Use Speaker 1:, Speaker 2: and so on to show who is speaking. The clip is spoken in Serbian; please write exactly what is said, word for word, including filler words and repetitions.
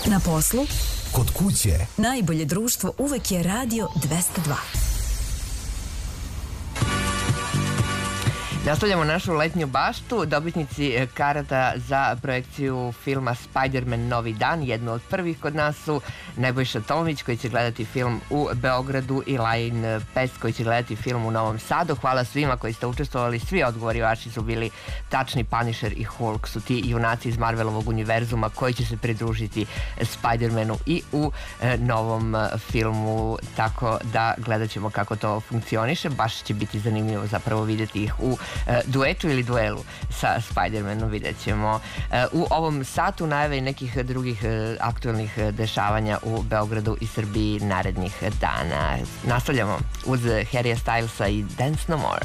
Speaker 1: Na poslu,
Speaker 2: kod kuće.
Speaker 1: Najbolje društvo uvek je Radio dvesta dva.
Speaker 3: Nastavljamo našu letnju baštu. Dobitnici karata za projekciju filma Spider-Man Novi dan, jedno od prvih kod nas su Nebojša Tomić koji će gledati film u Beogradu i Lajin Pest koji će gledati film u Novom Sadu. Hvala svima koji ste učestvovali, svi odgovori vaši su bili tačni. Punisher i Hulk su ti junaci iz Marvelovog univerzuma koji će se pridružiti Spider-Manu i u e, novom filmu, tako da gledat ćemo kako to funkcioniše. Baš će biti zanimljivo zapravo vidjeti ih u duetu ili duelu sa Spider-Manom, vidjet ćemo. U ovom satu najave i nekih drugih aktualnih dešavanja u Beogradu i Srbiji narednih dana. Nastavljamo uz Harrya Stylesa i Dance No More.